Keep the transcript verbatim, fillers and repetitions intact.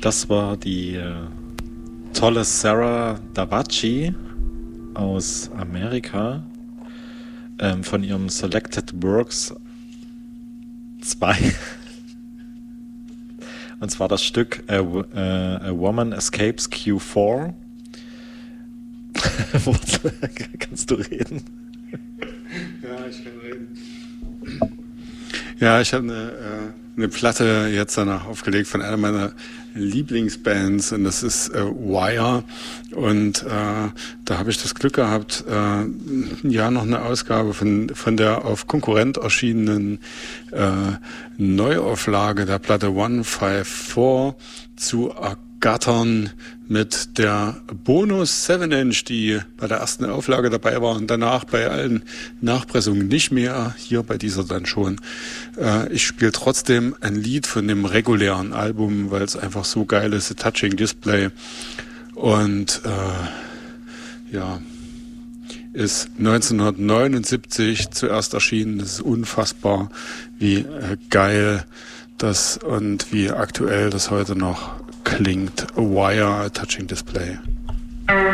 Das war die äh, tolle Sarah Davachi aus Amerika ähm, von ihrem Selected Works zwei. Und zwar das Stück A, äh, A Woman Escapes Q vier. Kannst du reden? Ja, ich kann reden. Ja, ich habe eine, äh, eine Platte jetzt danach aufgelegt von einer meiner Lieblingsbands und das ist äh, Wire und äh, da habe ich das Glück gehabt, äh, ja noch eine Ausgabe von von der auf Konkurrent erschienenen äh, Neuauflage der Platte one five four zu ergattern mit der Bonus seven Inch, die bei der ersten Auflage dabei war und danach bei allen Nachpressungen nicht mehr, hier bei dieser dann schon. Äh, ich spiele trotzdem ein Lied von dem regulären Album, weil es einfach so geil ist, A Touching Display. Und äh, ja, ist neunzehnhundertneunundsiebzig zuerst erschienen. Das ist unfassbar, wie äh, geil das und wie aktuell das heute noch klingt. A Wire, A Touching Display.